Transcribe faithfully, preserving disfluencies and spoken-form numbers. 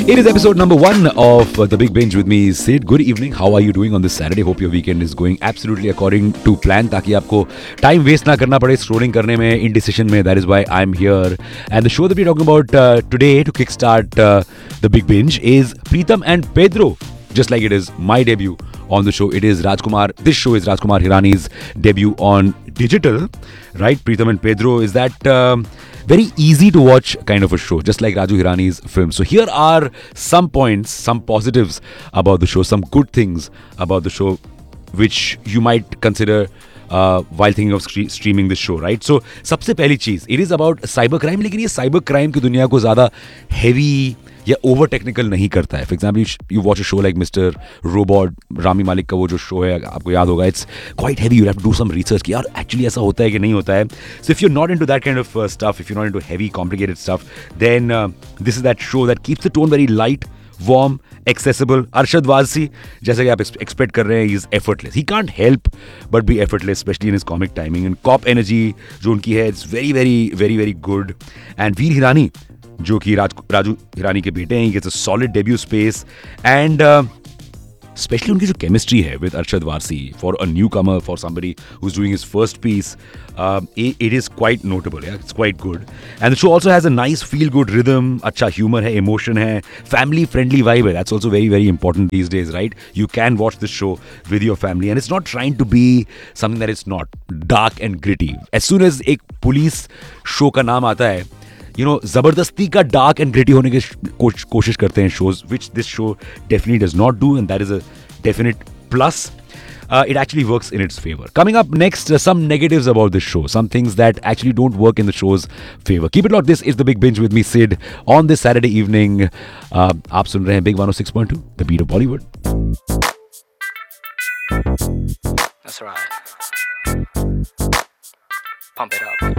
It is episode number one of uh, The Big Binge with me, Sid. Good evening. How are you doing on this Saturday? Hope your weekend is going absolutely according to plan, ताकि आपको time waste ना करना पड़े scrolling करने में, indecision में. That is why I'm here. And the show that we're talking about uh, today to kickstart uh, The Big Binge is Preetham and Pedro. Just like it is my debut on the show, it is Rajkumar. This show is Rajkumar Hirani's debut on digital, right? Preetham and Pedro is that um, very easy to watch kind of a show, just like Raju Hirani's film. So here are some points, some positives about the show, some good things about the show, which you might consider uh, while thinking of stre- streaming this show, right? So सबसे पहली चीज, it is about cyber crime, लेकिन ये cyber crime की दुनिया को ज़्यादा heavy या ओवर टेक्निकल नहीं करता है. For example you watch a show like mister robot, Rami मालिक का वो जो शो है आपको याद होगा, it's quite heavy. You have to do some research कि यार एक्चुअली ऐसा होता है कि नहीं होता है. So if you not into that kind of stuff, if you not into heavy complicated stuff, then this is that show that keeps the tone very light, warm, accessible. Arshad Warsi, जैसे कि आप एक्सपेक्ट कर रहे हैं, is effortless. He can't help but B effortless, specially in his comic timing. And corp energy जो उनकी है, it's very very very very good. And वीर हिरानी, जो कि राज राजू हिरानी के बेटे हैं, he gets a solid debut space. And specially उनकी जो केमिस्ट्री है with Arshad Warsi, for a new Qamar, for somebody who is doing his first piece, it is quite notable. It's quite good. And the show also has a nice feel good rhythm, अच्छा humour है, emotion है, family friendly vibe है. That's also very very important these days, right? You can watch this show with your family and it's not trying to be something that is not dark and gritty. As soon as एक police show का नाम आता है, you know, जबरदस्ती का dark and gritty होने की कोशिश करते हैं shows, which this show definitely does not do, and that is a definite plus. Uh, it actually works in its favor. Coming up next, uh, some negatives about this show, some things that actually don't work in the show's favor. Keep it locked. This is The Big Binge with me, Sid, on this Saturday evening. Uh, आप सुन रहे हैं Big one oh six point two, The Beat of Bollywood. That's right. Pump it up.